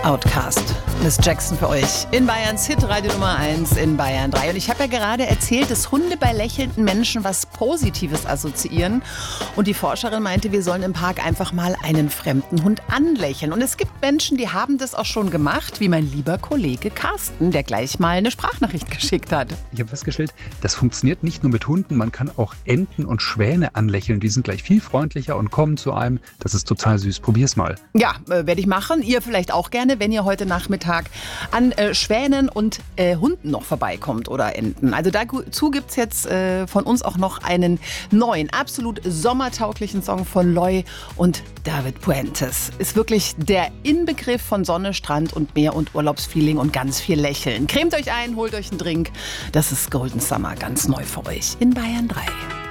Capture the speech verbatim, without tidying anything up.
Outcast. Miss Jackson für euch in Bayerns Hitradio Nummer eins in Bayern drei. Und ich habe ja gerade erzählt, dass Hunde bei lächelnden Menschen was Positives assoziieren. Und die Forscherin meinte, wir sollen im Park einfach mal einen fremden Hund anlächeln. Und es gibt Menschen, die haben das auch schon gemacht, wie mein lieber Kollege Carsten, der gleich mal eine Sprachnachricht geschickt hat. Ich habe festgestellt, das funktioniert nicht nur mit Hunden, man kann auch Enten und Schwäne anlächeln. Die sind gleich viel freundlicher und kommen zu einem. Das ist total süß. Probier's mal. Ja, äh, werde ich machen. Ihr vielleicht auch gerne, wenn ihr heute Nachmittag an äh, Schwänen und äh, Hunden noch vorbeikommt oder Enten. Also dazu gibt es jetzt äh, von uns auch noch einen neuen, absolut sommertauglichen Song von Loy und David Puentes. Ist wirklich der Inbegriff von Sonne, Strand und Meer und Urlaubsfeeling und ganz viel Lächeln. Cremt euch ein, holt euch einen Drink. Das ist Golden Summer, ganz neu für euch in Bayern drei.